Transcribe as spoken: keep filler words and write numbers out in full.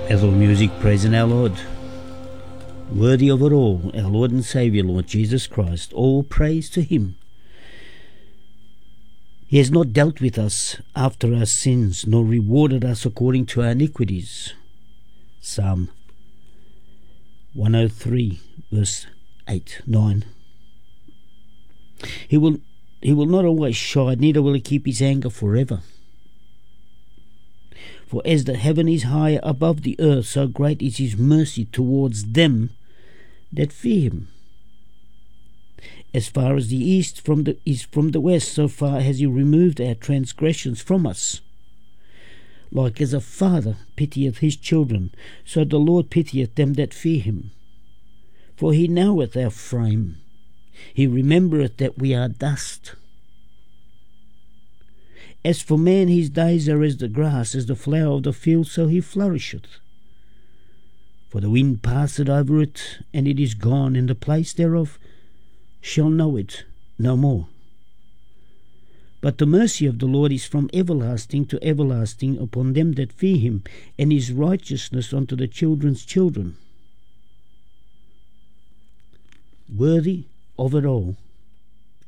Ethel music praising our Lord. Worthy of it all, our Lord and Saviour, Lord Jesus Christ. All praise to him. He has not dealt with us after our sins, nor rewarded us according to our iniquities. Psalm one oh three, verse eight, nine. He will, he will not always chide, neither will he keep his anger forever. For as the heaven is higher above the earth, so great is his mercy towards them that fear him. As far as the east from the, is from the west, so far has he removed our transgressions from us. Like as a father pitieth his children, so the Lord pitieth them that fear him. For he knoweth our frame, he remembereth that we are dust. As for man, his days are as the grass, as the flower of the field, so he flourisheth. For the wind passeth over it, and it is gone, and the place thereof shall know it no more. But the mercy of the Lord is from everlasting to everlasting upon them that fear him, and his righteousness unto the children's children. Worthy of it all